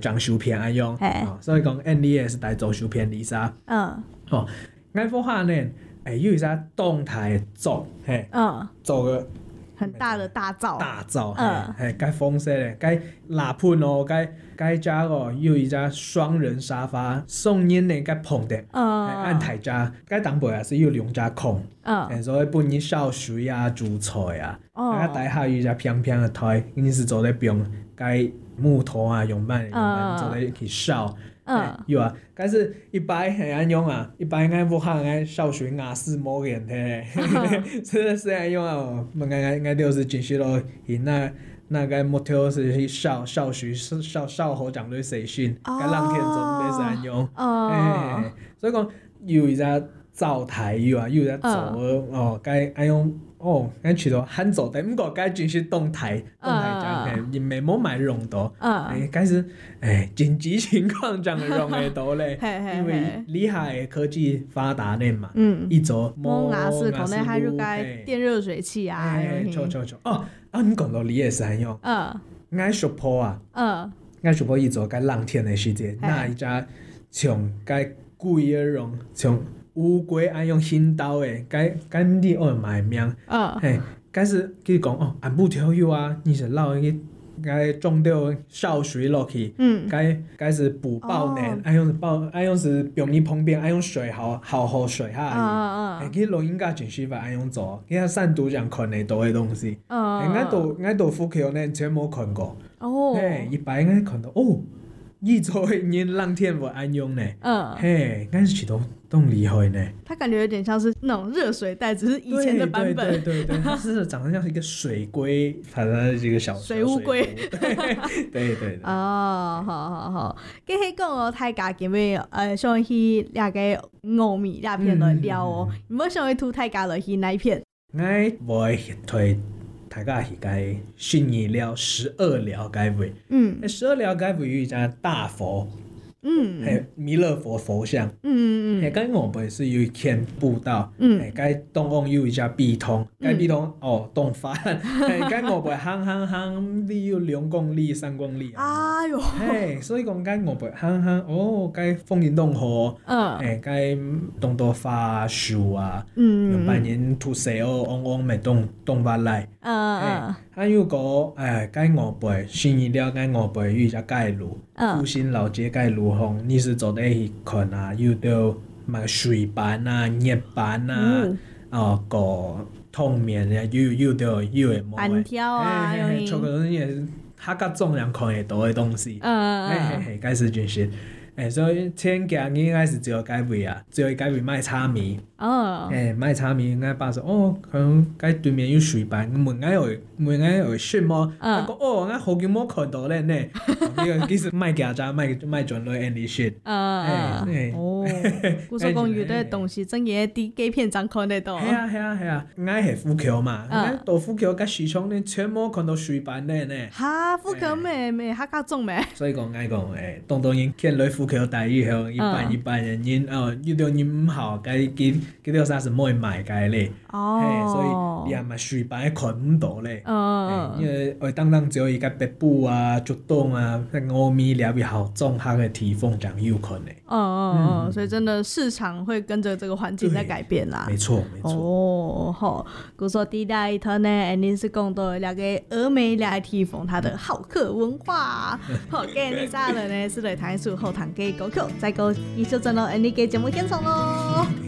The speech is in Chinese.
装修片安用，所以讲 NDS 大做修片里沙，爱佛哈呢，有一只动态做，做个很大的大灶， 该风色的，该拉盆哦，该加哦，有一只双人沙发，送烟的该碰的，按台家，该当背也是有两只空，所以本人烧水啊、煮菜啊，该台下有一只平平的台，你是做在用该木头啊，用慢做在去烧。有啊，但是一般会安用啊，一般爱不行爱烧水牙齿摸人的，是安用啊，爱就是进去咯，那个木头是去烧水烧好长对水训，该浪天中没是安用，所以讲有一只灶台有啊，有一只做该安用。咱除了喊做，但不过该进去动态讲，你没买用到，但是紧急情况这样用得到嘞，因为厉害的科技发达呢嘛，一做摸牙齿可能还有该电热水器啊， 错你讲到你也是很用，爱熟破啊，爱熟破一做该浪天的时间，那一家从该贵的用从。乌龟爱用新刀诶，该你买命，该是佢讲按不条有啊，你是老去该种到烧水落去，该是补爆呢，爱用是用你旁边爱用水好喝水哈，佢录音家真是吧爱用做，佢散读这样看得到的东西，我都副口呢全冇看过，一般应该看到一做人浪天不安用呢，但是都厉害呢。 它感觉有点像是那种热水袋，只是以前的版本。 对，它是长得像是一个水龟，反正是一个小水乌龟。 对。 好。跟迄讲大家今日想去那个糯米那片来聊有没有想去涂大家来去那一片？ 我会推。大家是该信义了12寮该位，12寮该位有一家大佛，弥勒佛像，该我辈是有一片步道，该东岸有一家壁通，该壁通东翻，该我辈行你有2公里3公里啊， 哎呦， 所以讲该我辈行该风景洞河，该东多花树啊，用半年土石往咪东发来，还有个该我辈信义了该我辈有一家街路，复兴老街街路红，你是走得去看啊，有到买水板啊、热板啊，个透面的有的板条啊， 这个东西也是它个重量看得到的东西，该是真是。所以前几应该是只有改位啊，只有改位卖炒米。卖炒米应该把说可能该对面有水板，问爱有讯么？他讲我好久冇看到咧呢。其实卖家家卖转来 any shit。 古说讲有的东西真嘢啲几片张看得到。 系啊，爱系富桥嘛，爱到富橋甲市場呢，全冇看到水板咧呢。 哈，富橋咩哈加重咩？ 所以講愛講當然見來富橋大以後，一般人遇到人唔好，佢條啥是唔會買嘅咧。所以你係咪水板看唔到咧？因為我當只有一個北部啊、竹東啊、峨眉了比好綜合的地方講有可能。 所以真的市場會跟着這個環境在改變啦。 沒錯。 好，古說第一頭呢，一定是講到那個峨眉那個地方，它的好客文化。好，今日呢，呢是來談一首後堂嘅歌曲，再個一首陣咯，你嘅節目獻上咯。